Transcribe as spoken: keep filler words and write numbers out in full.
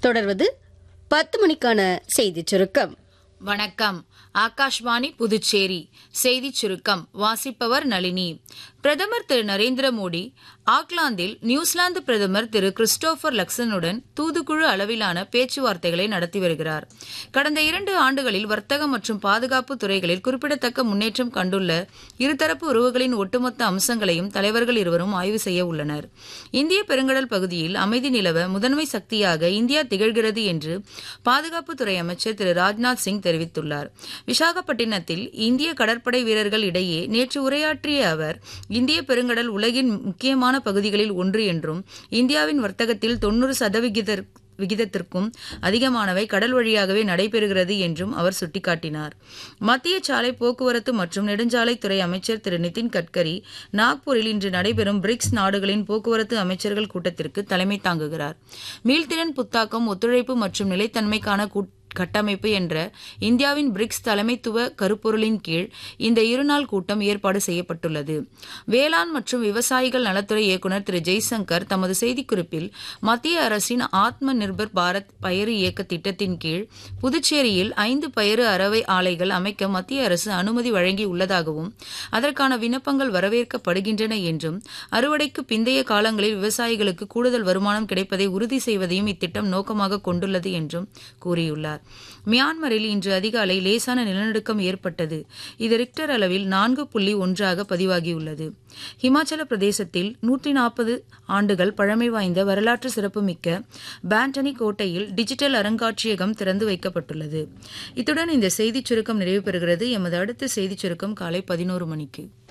தொடர்வது பத்து மணிக்கான செய்திச் சுருக்கம். வணக்கம். ஆகாஷ்வாணி புதுச்சேரி செய்திச் சுருக்கம் வாசிப்பவர் நளினி. பிரதமர் திரு நரேந்திர மோடி ஆக்லாந்தில் நியூசிலாந்து பிரதமர் திரு கிறிஸ்டோபர் லக்சனுடன் தூதுக்குழு அளவிலான பேச்சுவார்த்தைகளை நடத்தி வருகிறார். கடந்த இரண்டு ஆண்டுகளில் வர்த்தகம் மற்றும் பாதுகாப்பு துறைகளில் குறிப்பிடத்தக்க முன்னேற்றம் கண்டுள்ள இருதரப்பு உறவுகளின் ஒட்டுமொத்த அம்சங்களையும் தலைவர்கள் இருவரும் ஆய்வு செய்ய உள்ளனர். இந்திய பெருங்கடல் பகுதியில் அமைதி நிலவ முதன்மை சக்தியாக இந்தியா திகழ்கிறது என்று பாதுகாப்புத்துறை அமைச்சர் திரு ராஜ்நாத் சிங் தெரிவித்துள்ளார். விசாகப்பட்டினத்தில் இந்திய கடற்படை வீரர்கள் இடையே நேற்று உரையாற்றிய அவர், இந்திய பெருங்கடல் உலகின் முக்கியமான பகுதிகளில் ஒன்று என்றும் இந்தியாவின் வர்த்தகத்தில் தொன்னூறு சதவிகித விகிதத்திற்கும் அதிகமானவை கடல் வழியாகவே நடைபெறுகிறது என்றும் அவர் சுட்டிக்காட்டினார். மத்திய சாலை போக்குவரத்து மற்றும் நெடுஞ்சாலைத்துறை அமைச்சர் திரு நிதின் கட்கரி நாக்பூரில் இன்று நடைபெறும் பிரிக்ஸ் நாடுகளின் போக்குவரத்து அமைச்சர்கள் கூட்டத்திற்கு தலைமை தாங்குகிறார். மீள்திறன் புத்தாக்கம், ஒத்துழைப்பு மற்றும் நிலைத்தன்மைக்கான கட்டமைப்பு என்ற இந்தியாவின் பிரிக்ஸ் தலைமைத்துவ கருப்பொருளின் கீழ் இந்த இருநாள் கூட்டம் ஏற்பாடு செய்யப்பட்டுள்ளது. வேளாண் மற்றும் விவசாயிகள் நலத்துறை இயக்குநர் திரு ஜெய்சங்கர் தமது செய்திக்குறிப்பில், மத்திய அரசின் ஆத்ம நிர்பர் பாரத் பயறு இயக்க திட்டத்தின் கீழ் புதுச்சேரியில் ஐந்து பயறு அரவை ஆலைகள் அமைக்க மத்திய அரசு அனுமதி வழங்கி உள்ளதாகவும், அதற்கான விண்ணப்பங்கள் வரவேற்கப்படுகின்றன என்றும், அறுவடைக்கு பிந்தைய காலங்களில் விவசாயிகளுக்கு கூடுதல் வருமானம் கிடைப்பதை உறுதி செய்வதையும் இத்திட்டம் நோக்கமாக கொண்டுள்ளது என்றும் கூறியுள்ளார். மியான்மரில் இன்று அதிகாலை லேசான நிலநடுக்கம் ஏற்பட்டது. இது ரிக்டர் அளவில் நான்கு புள்ளி ஒன்றாக பதிவாகியுள்ளது. ஹிமாச்சல பிரதேசத்தில் நூற்றி நாற்பது ஆண்டுகள் பழமை வாய்ந்த வரலாற்று சிறப்புமிக்க பேண்டனி கோட்டையில் டிஜிட்டல் அருங்காட்சியகம் திறந்து வைக்கப்பட்டுள்ளது. இத்துடன் இந்த செய்திச் சுருக்கம் நிறைவு பெறுகிறது. எமது அடுத்த செய்திச் சுருக்கம் காலை பதினோரு மணிக்கு.